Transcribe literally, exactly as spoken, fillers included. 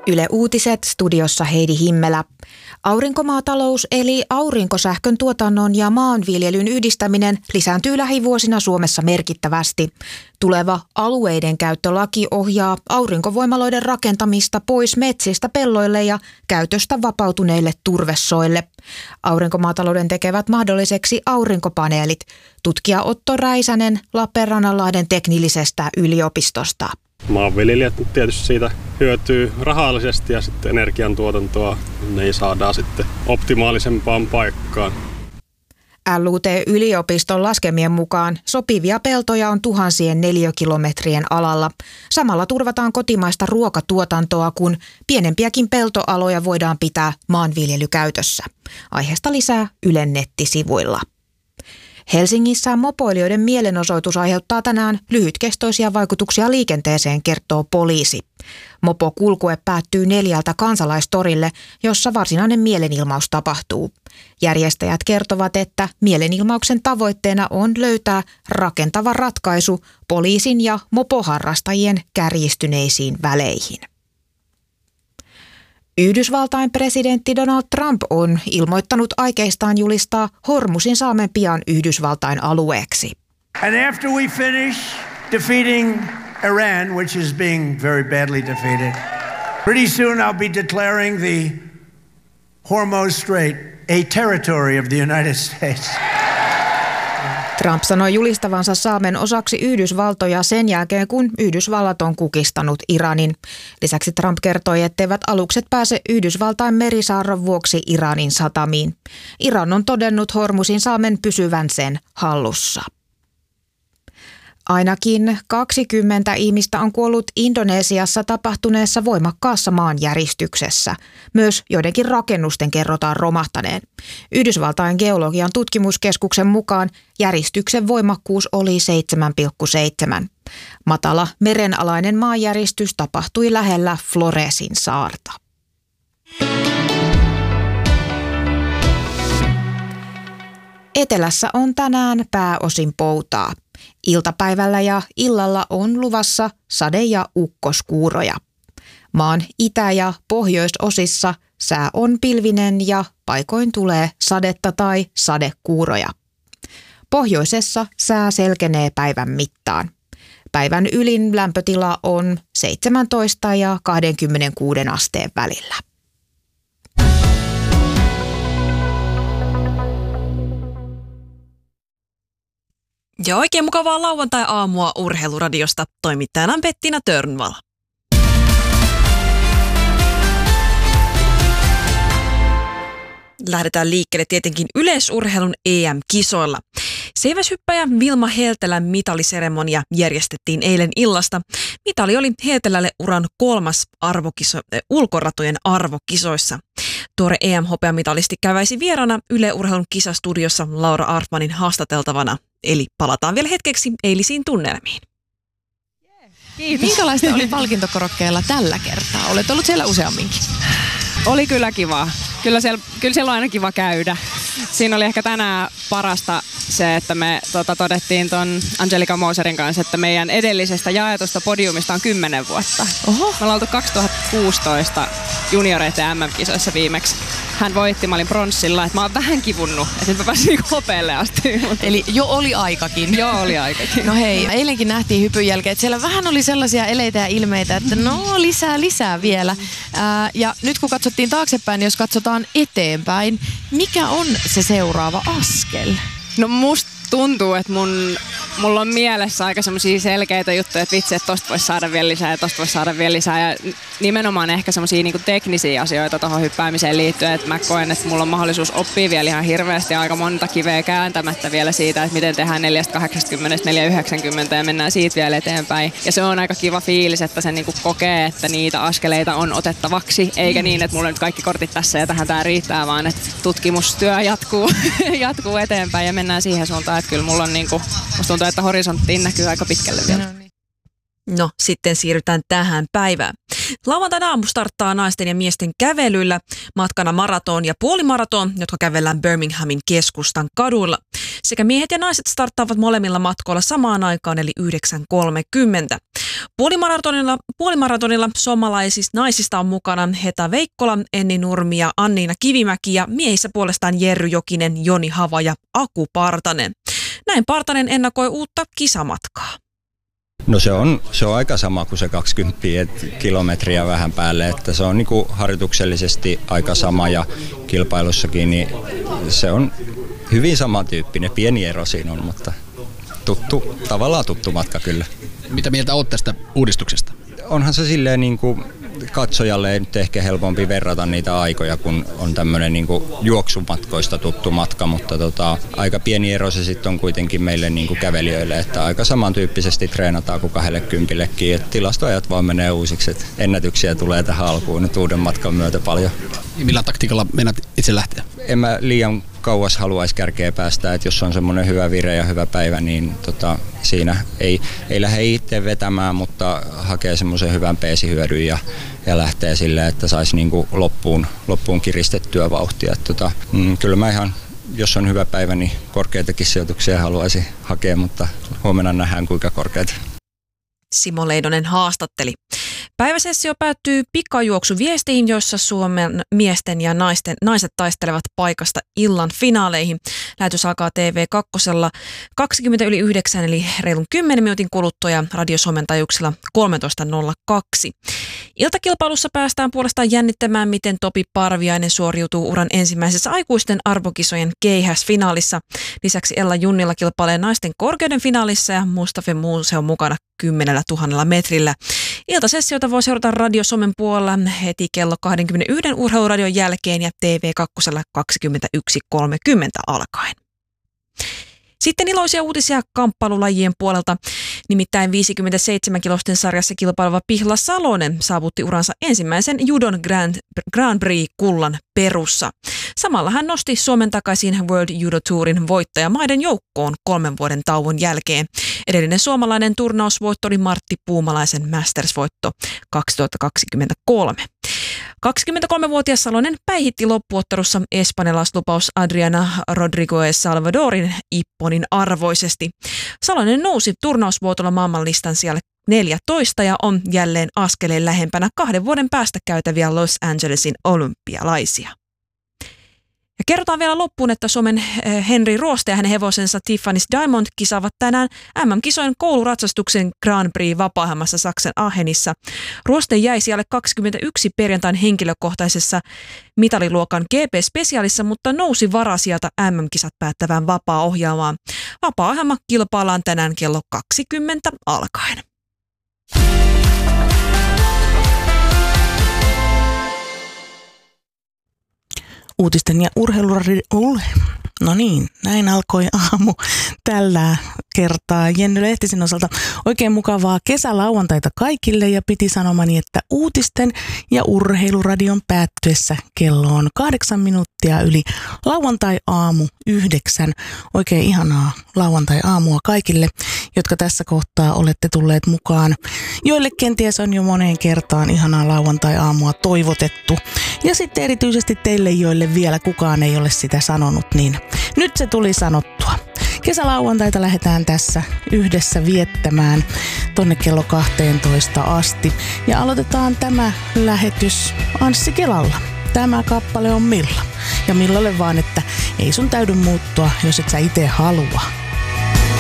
Yle Uutiset, studiossa Heidi Himmelä. Aurinkomaatalous eli aurinkosähkön tuotannon ja maanviljelyn yhdistäminen lisääntyy lähivuosina Suomessa merkittävästi. Tuleva alueiden käyttölaki ohjaa aurinkovoimaloiden rakentamista pois metsistä pelloille ja käytöstä vapautuneille turvesoille. Aurinkomaatalouden tekevät mahdolliseksi aurinkopaneelit. Tutkija Otto Räisänen Lappeenrannanlahden teknillisestä yliopistosta. Maanviljelijät tietysti siitä hyötyy rahallisesti ja sitten energiantuotantoa ne saadaan sitten optimaalisempaan paikkaan. L U T-yliopiston laskemien mukaan sopivia peltoja on tuhansien neliökilometrien alalla. Samalla turvataan kotimaista ruokatuotantoa, kun pienempiäkin peltoaloja voidaan pitää maanviljelykäytössä. Aiheesta lisää Ylen nettisivuilla. Helsingissä mopoilijoiden mielenosoitus aiheuttaa tänään lyhytkestoisia vaikutuksia liikenteeseen, kertoo poliisi. Mopokulkue päättyy neljältä Kansalaistorille, jossa varsinainen mielenilmaus tapahtuu. Järjestäjät kertovat, että mielenilmauksen tavoitteena on löytää rakentava ratkaisu poliisin ja mopoharrastajien kärjistyneisiin väleihin. Yhdysvaltain presidentti Donald Trump on ilmoittanut aikeistaan julistaa Hormuzin saamen pian Yhdysvaltain alueeksi. And after we finish defeating Iran, which is being very badly defeated, pretty soon I'll be declaring the Hormuz Strait a territory of the United States. Trump sanoi julistavansa saamen osaksi Yhdysvaltoja sen jälkeen, kun Yhdysvallat on kukistanut Iranin. Lisäksi Trump kertoi, etteivät alukset pääse Yhdysvaltain merisaarron vuoksi Iranin satamiin. Iran on todennut Hormuzin saamen pysyvän sen hallussa. Ainakin kaksikymmentä ihmistä on kuollut Indonesiassa tapahtuneessa voimakkaassa maanjäristyksessä. Myös joidenkin rakennusten kerrotaan romahtaneen. Yhdysvaltain geologian tutkimuskeskuksen mukaan järistyksen voimakkuus oli seitsemän pilkku seitsemän. Matala merenalainen maanjäristys tapahtui lähellä Floresin saarta. Etelässä on tänään pääosin poutaa. Iltapäivällä ja illalla on luvassa sade- ja ukkoskuuroja. Maan itä- ja pohjoisosissa sää on pilvinen ja paikoin tulee sadetta tai sadekuuroja. Pohjoisessa sää selkenee päivän mittaan. Päivän ylin lämpötila on seitsemäntoista ja kaksikymmentäkuusi asteen välillä. Ja oikein mukavaa lauantai-aamua Urheiluradiosta. Toimittajana Bettina Törnvall. Lähdetään liikkeelle tietenkin yleisurheilun E M-kisoilla. Seiväshyppäjä Vilma Heltelän mitaliseremonia järjestettiin eilen illasta. Mitali oli Heltelälle uran kolmas arvokiso, äh, ulkoratojen arvokisoissa. Tuore E M-hopeamitalisti käväisi vieraana Yle Urheilun kisastudiossa Laura Arfmanin haastateltavana. Eli palataan vielä hetkeksi eilisiin tunnelmiin. Kiitos. Minkälaista oli palkintokorokkeella tällä kertaa? Olet ollut siellä useamminkin. Oli kyllä kiva. Kyllä siellä, kyllä siellä on aina kiva käydä. Siinä oli ehkä tänään parasta se, että me tota, todettiin ton Angelika Moserin kanssa, että meidän edellisestä jaetusta podiumista on kymmenen vuotta. Oho. Me ollaan oltu kaksituhattakuusitoista junioreiden M M-kisoissa viimeksi. Hän voitti, mä olin pronssilla, että mä oon vähän kivunnut, että nyt mä pääsin hopealle asti. Eli jo oli aikakin. Joo, oli aikakin. No hei, eilenkin nähtiin hypyn jälkeen, että siellä vähän oli sellaisia eleitä ja ilmeitä, että no lisää, lisää vielä. Ää, ja nyt kun katsottiin taaksepäin, niin jos katsotaan eteenpäin, mikä on se seuraava askel? No musta tuntuu, että mun, mulla on mielessä aika semmosia selkeitä juttuja, että vitsi, että tosta voisi saada vielä lisää ja tosta voisi saada vielä lisää. Ja nimenomaan ehkä semmosia niinku teknisiä asioita tuohon hyppäämiseen liittyen, että mä koen, että mulla on mahdollisuus oppia vielä ihan hirveästi aika monta kiveä kääntämättä vielä siitä, että miten tehdään neljä kahdeksankymmentä, neljä yhdeksänkymmentä ja mennään siitä vielä eteenpäin. Ja se on aika kiva fiilis, että se niinku kokee, että niitä askeleita on otettavaksi, eikä niin, että mulla on nyt kaikki kortit tässä ja tähän tää riittää, vaan että tutkimustyö jatkuu, jatkuu eteenpäin ja mennään siihen suuntaan, että kyllä mulla on niinku, musta tuntuu, että horisonttiin näkyy aika pitkälle vielä. No niin. No, sitten siirrytään tähän päivään. Lauantaina aamu starttaa naisten ja miesten kävelyllä, matkana maraton ja puolimaraton, jotka kävellään Birminghamin keskustan kaduilla. Sekä miehet ja naiset starttaavat molemmilla matkoilla samaan aikaan, eli yhdeksän kolmekymmentä. Puolimaratonilla, puolimaratonilla suomalaisista naisista on mukana Heta Veikkola, Enni Nurmi ja Anniina Kivimäki ja miehissä puolestaan Jerry Jokinen, Joni Hava ja Aku Partanen. Näin Partanen ennakoi uutta kisamatkaa. No se on, se on aika sama kuin se kaksikymmentä kilometriä vähän päälle, että se on niin kuin harjoituksellisesti aika sama ja kilpailussakin niin se on hyvin samantyyppinen, pieni ero siinä on, mutta tuttu, tavallaan tuttu matka kyllä. Mitä mieltä olet tästä uudistuksesta? Onhan se silleen niin kuin katsojalle nyt ehkä helpompi verrata niitä aikoja, kun on tämmöinen niin kuin juoksumatkoista tuttu matka, mutta tota, aika pieni ero se sitten on kuitenkin meille niin kuin kävelijöille, että aika samantyyppisesti treenataan kuin kahdellekymmenellekin, että tilastoajat vaan menee uusiksi, että ennätyksiä tulee tähän alkuun nyt uuden matkan myötä paljon. Millä taktiikalla meinaat itse lähteä? En mä liian kauas haluaisi kärkeä päästä, että jos on semmoinen hyvä vire ja hyvä päivä, niin tota, siinä ei, ei lähde itse vetämään, mutta hakee semmoisen hyvän peesihyödyn ja, ja lähtee silleen, että saisi niinku loppuun, loppuun kiristettyä vauhtia. Et tota, mm, kyllä mä ihan, jos on hyvä päivä, niin korkeitakin sijoituksia haluaisin hakea, mutta huomenna nähdään kuinka korkeat. Simo Leidonen haastatteli. Päiväsessio päättyy pikajuoksuviestiin, joissa Suomen miesten ja naisten, naiset taistelevat paikasta illan finaaleihin. Lähetys alkaa T V kaksi kaksikymmentä yli yhdeksän eli reilun kymmenen minuutin kuluttua ja Radio Suomen taajuuksilla kolmetoista nolla kaksi. Iltakilpailussa päästään puolestaan jännittämään, miten Topi Parviainen suoriutuu uran ensimmäisessä aikuisten arvokisojen keihäsfinaalissa. Lisäksi Ella Junnila kilpailee naisten korkeuden finaalissa ja Mustafa Muuse on mukana kymmenellä tuhannella metrillä. Iltasessiota voi seurata Radio Suomen puolella heti kello kaksikymmentäyksi urheiluradion jälkeen ja T V kaksi kaksikymmentäyksi kolmekymmentä alkaen. Sitten iloisia uutisia kamppailulajien puolelta. Nimittäin viisikymmentäseitsemän-kilosten sarjassa kilpaileva Pihla Salonen saavutti uransa ensimmäisen Judon Grand, Grand Prix-kullan Perussa. Samalla hän nosti Suomen takaisin World Judo Tourin voittajamaiden joukkoon kolmen vuoden tauon jälkeen. Edellinen suomalainen turnausvoitto oli Martti Puumalaisen Masters-voitto kaksituhattakaksikymmentäkolme. kaksikymmentäkolmevuotias Salonen päihitti loppuottelussa espanjalaislupaus Adriana Rodriguez Salvadorin Ipponin arvoisesti. Salonen nousi turnausvuotolla maailmanlistan sijalle neljätoista ja on jälleen askeleen lähempänä kahden vuoden päästä käytäviä Los Angelesin olympialaisia. Ja kerrotaan vielä loppuun, että Suomen Henri Ruoste ja hänen hevosensa Tiffany's Diamond kisaavat tänään M M-kisojen kouluratsastuksen Grand Prix Vapaahammassa Saksan Aachenissa. Ruoste jäi siellä kaksikymmentäyksi perjantain henkilökohtaisessa mitaliluokan G P-spesiaalissa, mutta nousi varasijalta M M-kisat päättävään vapaa-ohjelmaan. Vapaa-ohjelma kilpaillaan tänään kello kaksikymmentä alkaen. Uutisten ja urheiluradio. No niin, näin alkoi aamu tällä kertaa Jenny Lehtisen osalta. Oikein mukavaa kesälauantaita kaikille ja piti sanomani, että uutisten ja urheiluradion päättyessä kello on kahdeksan minuuttia yli lauantai-aamu yhdeksän. Oikein ihanaa lauantai-aamua kaikille, jotka tässä kohtaa olette tulleet mukaan. Joille kenties on jo moneen kertaan ihanaa lauantai-aamua toivotettu. Ja sitten erityisesti teille, joille vielä kukaan ei ole sitä sanonut, niin nyt se tuli sanottua. Kesälauantaita lähdetään tässä yhdessä viettämään tonne kello kahteentoista asti. Ja aloitetaan tämä lähetys Anssi Kelalla. Tämä kappale on Milla. Ja Millalle vaan, että ei sun täydy muuttua, jos et sä itse halua.